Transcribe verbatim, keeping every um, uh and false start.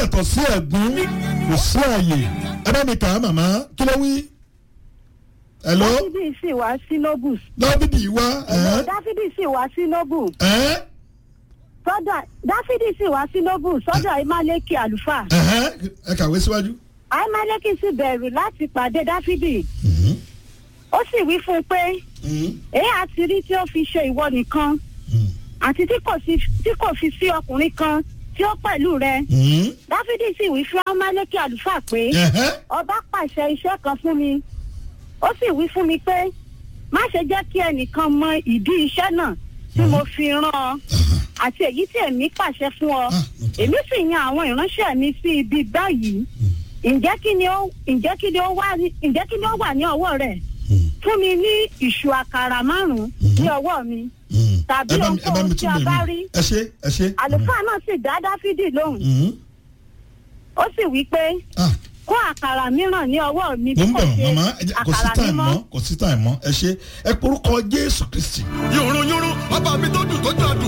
yàtọ̀ sí ẹ̀gún kò sí àyè ẹ bá mi kà á màmá kí ló wí. hello. dáfídì sì wá sí nóbù. dáfídì wá. dáfídì sì wá sí nóbù. sọ́dọ̀ dáfídì sì wá sí nóbù sọ́dọ̀ ahimeleki àlùfáà. ẹ kàwé síwájú. ahimeleki sì bẹ̀rù láti pàdé dáfídì. ó sì wí fún un pé èyí àti rí tí ó fi ṣe ìwọ nìkan àti tí kò fi sí ọkùnrin kan tí ó pẹ̀lú rẹ. dáfídì sì wí fún ahimeleki àlùfáà pé ọba pàṣẹ iṣẹ́ kan fún mi. ó sì wí fún mi pé má ṣe jẹ́ kí ẹnìkan mọ ìdí iṣẹ́ náà tí mo fi rán ọ àti èyí tí èmi pàṣẹ fún ọ. èmi sì yan àwọn ìránṣẹ́ mi sí ibi báyìí. ǹjẹ́ kí ni ó ǹjẹ́ kí ni ó wà ní ǹjẹ́ kí ni ó wà ní ọwọ́ rẹ̀? fún mi ní ìṣù àkàrà márùn-ún ní ọwọ́ mi. tàbí ohunkóhun tí a bá rí. ẹ ṣe ẹ ṣe. àlùfáà náà sì dá dáfídì lóhùn. ó sì wí pé kó àkàrà mìíràn ní ọwọ́ mi bí kò ṣe àkàrà mímọ́. kò sí táì mọ́ ẹ ṣe ẹ porúkọ Jésù Kristi. yòrùn yòrùn bàbá mi tó dùn tó jọ àdúrà.